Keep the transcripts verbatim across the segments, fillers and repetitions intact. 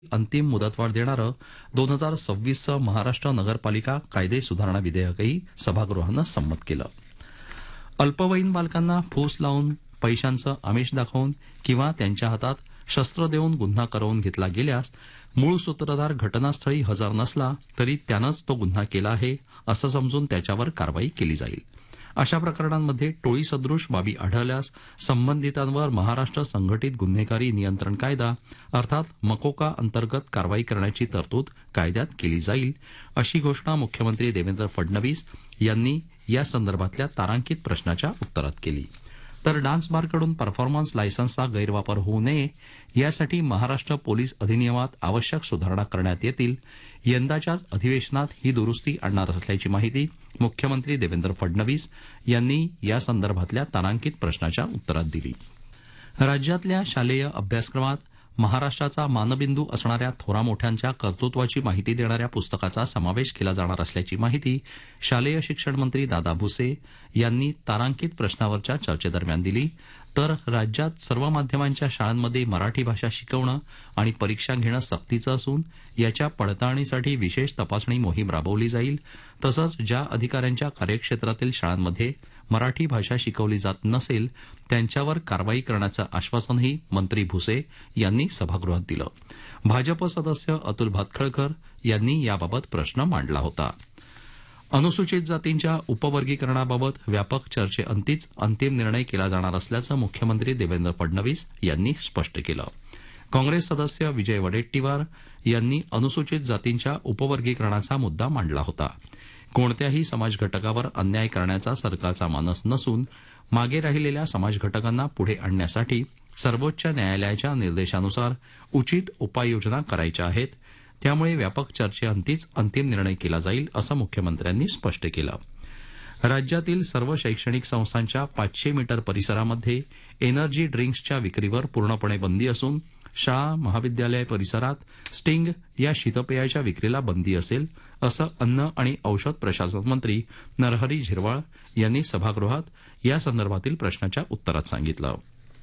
अंतिम मुदतवाढ देणारं दोन हजार सव्वीसचं महाराष्ट्र नगरपालिका कायदे सुधारणा विधेयकही सभागृहानं संमत केलं. अल्पवयीन बालकांना फूस लावून पैशांचं आमिष दाखवून किंवा त्यांच्या हातात शस्त्र देऊन गुन्हा करवून घेतला गेल्यास मूळ सूत्रधार घटनास्थळी हजर नसला तरी त्यानंच तो गुन्हा केला आहे असं समजून त्याच्यावर कारवाई केली जाईल. अशा प्रकरणांमध्ये टोळीसदृश बाबी आढळल्यास संबंधितांवर महाराष्ट्र संघटित गुन्हेगारी नियंत्रण कायदा अर्थात मकोका अंतर्गत कारवाई करण्याची तरतूद कायद्यात केली जाईल, अशी घोषणा मुख्यमंत्री देवेंद्र फडणवीस यांनी या संदर्भातल्या तारांकित प्रश्नाच्या उत्तरात केली. तर डान्स बारकडून परफॉर्मन्स लायसन्सचा गैरवापर होऊ नये यासाठी महाराष्ट्र पोलीस अधिनियमात आवश्यक सुधारणा करण्यात येतील. यंदाच्याच अधिवेशनात ही दुरुस्ती आणणार असल्याची माहिती मुख्यमंत्री देवेंद्र फडणवीस यांनी या संदर्भातल्या तारांकित प्रश्नाच्या उत्तरात दिली. राज्यातल्या शालेय अभ्यासक्रमात महाराष्ट्राचा मानबिंदू असणाऱ्या थोरामोठ्यांच्या कर्तृत्वाची माहिती देणाऱ्या पुस्तकाचा समावेश केला जाणार असल्याची माहिती शालेय शिक्षण मंत्री दादा भुसे यांनी तारांकित प्रश्नावरच्या चर्चेदरम्यान दिली. तर राज्यात सर्व माध्यमांच्या शाळांमध्ये मराठी भाषा शिकवणं आणि परीक्षा घेणं सक्तीचं असून याच्या पडताळणीसाठी विशेष तपासणी मोहीम राबवली जाईल. तसंच ज्या अधिकाऱ्यांच्या कार्यक्षेत्रातील शाळांमध्ये मराठी भाषा शिकवली जात नसेल त्यांच्यावर कारवाई करण्याचं आश्वासनही मंत्री भुसे यांनी सभागृहात दिलं. भाजप सदस्य अतुल भातखळकर यांनी याबाबत प्रश्न मांडला होता. अनुसूचित जातींच्या उपवर्गीकरणाबाबत व्यापक चर्चेअंतीच अंतिम निर्णय केला जाणार असल्याचं मुख्यमंत्री देवेंद्र फडणवीस यांनी स्पष्ट केलं. काँग्रेस सदस्य विजय वडेट्टीवार यांनी अनुसूचित जातींच्या उपवर्गीकरणाचा मुद्दा मांडला होता. कोणत्याही समाज घटकावर अन्याय करण्याचा सरकारचा मानस नसून मागे राहिलेल्या समाज घटकांना पुढे आणण्यासाठी सर्वोच्च न्यायालयाच्या निर्देशानुसार उचित उपाययोजना करायच्या आहेत. त्यामुळे व्यापक चर्चेअंतीच अंतिम निर्णय केला जाईल असं मुख्यमंत्र्यांनी स्पष्ट केलं. राज्यातील सर्व शैक्षणिक संस्थांच्या पाचशे मीटर परिसरामध्ये एनर्जी ड्रिंक्सच्या विक्रीवर पूर्णपणे बंदी असून शाळा महाविद्यालय परिसरात स्टिंग या शीतपेयाच्या विक्रीला बंदी असेल असं अन्न आणि औषध प्रशासन मंत्री नरहरी झिरवाळ यांनी सभागृहात या संदर्भातील प्रश्नाच्या उत्तरात सांगितलं.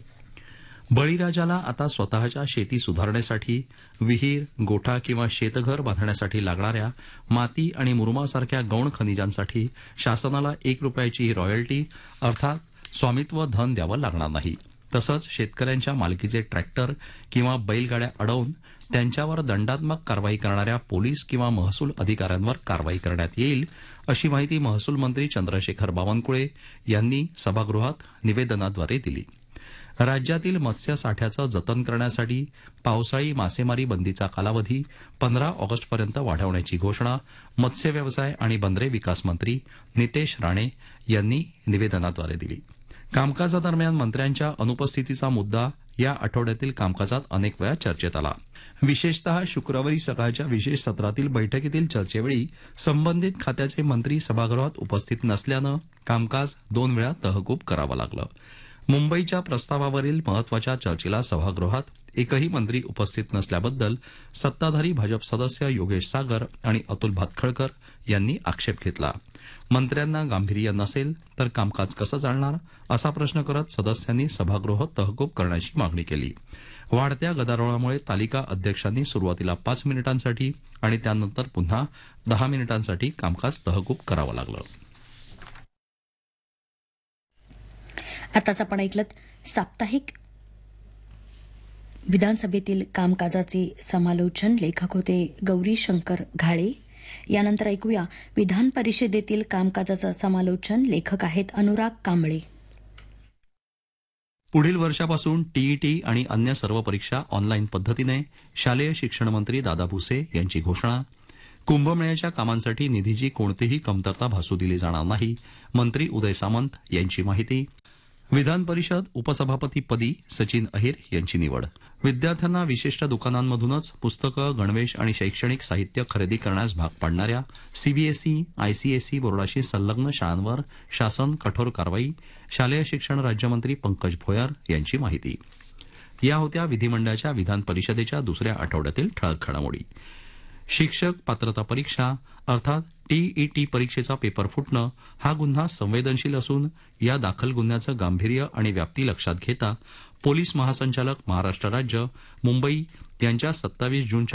बळीराजाला आता स्वतःच्या शेती सुधारण्यासाठी विहीर, गोठा किंवा शेतघर बांधण्यासाठी लागणाऱ्या माती आणि मुरुमासारख्या गौण खनिजांसाठी शासनाला एक रुपयाची रॉयल्टी अर्थात स्वामित्व धन द्यावं लागणार नाही. तसंच शेतकऱ्यांच्या मालकीचे ट्रॅक्टर किंवा बैलगाड्या अडवून त्यांच्यावर दंडात्मक कारवाई करणाऱ्या पोलीस किंवा महसूल अधिकाऱ्यांवर कारवाई करण्यात येईल, अशी माहिती महसूल मंत्री चंद्रशेखर बावनकुळे यांनी सभागृहात निवेदनाद्वारे दिली. राज्यातील मत्स्य साठ्याचं जतन करण्यासाठी पावसाळी मासेमारी बंदीचा कालावधी पंधरा ऑगस्टपर्यंत वाढवण्याची घोषणा मत्स्य व्यवसाय आणि बंदरे विकास मंत्री नितेश राणे यांनी निवेदनाद्वारे दिली. कामकाजादरम्यान मंत्र्यांच्या अनुपस्थितीचा मुद्दा या आठवड्यातील कामकाजात अनेक वेळा चर्चेत आला. विशेषतः शुक्रवारी सकाळच्या विशेष सत्रातील बैठकीतील चर्चेवेळी संबंधित खात्याचे मंत्री सभागृहात उपस्थित नसल्यानं कामकाज दोन वेळा तहकूब करावं लागलं. मुंबईच्या प्रस्तावावरील महत्वाच्या चर्चेला सभागृहात एकही मंत्री उपस्थित नसल्याबद्दल सत्ताधारी भाजप सदस्य योगेश सागर आणि अतुल भातखळकर यांनी आक्षेप घेतला. मंत्र्यांना गांभीर्य नसेल तर कामकाज कसं चालणार असा प्रश्न करत सदस्यांनी सभागृह तहकूब करण्याची मागणी केली. वाढत्या गदारोळामुळे तालिका अध्यक्षांनी सुरुवातीला पाच मिनिटांसाठी आणि त्यानंतर पुन्हा दहा मिनिटांसाठी कामकाज तहकूब करावं लागलं. आताच आपण ऐकलत साप्ताहिक विधानसभेतील कामकाजाचे समालोचन. लेखक होते गौरी शंकर घाळे. यानंतर ऐकूया विधान परिषदेतील कामकाजाचं समालोचन. लेखक आहेत अनुराग कांबळे. पुढील वर्षापासून टीईटी आणि अन्य सर्व परीक्षा ऑनलाईन पद्धतीने शालेय शिक्षण मंत्री दादा भुसे यांची घोषणा. कुंभमेळ्याच्या कामांसाठी निधीची कोणतीही कमतरता भासू दिली जाणार नाही, मंत्री उदय सामंत यांची माहिती. विधान परिषद उपसभापतीपदी सचिन अहिर यांची निवड. विद्यार्थ्यांना विशिष्ट दुकानांमधूनच पुस्तकं, गणवेश आणि शैक्षणिक साहित्य खरेदी करण्यास भाग पाडणाऱ्या सीबीएसई, आयसीएसई बोर्डाशी संलग्न शाळांवर शासन कठोर कारवाई. शालेय शिक्षण राज्यमंत्री पंकज भोयर यांची माहिती. या होत्या विधिमंडळाच्या विधान परिषदेच्या दुसऱ्या आठवड्यातील ठळक घडामोडी. शिक्षक पात्रता परीक्षा अर्थात टीईटी परीक्षेचा पेपर फुटणं हा गुन्हा संवेदनशील असून या दाखल गुन्ह्याचं गांभीर्य आणि व्याप्ती लक्षात घेता पोलीस महासंचालक महाराष्ट्र राज्य मुंबई यांच्या सत्तावीस जूनच्या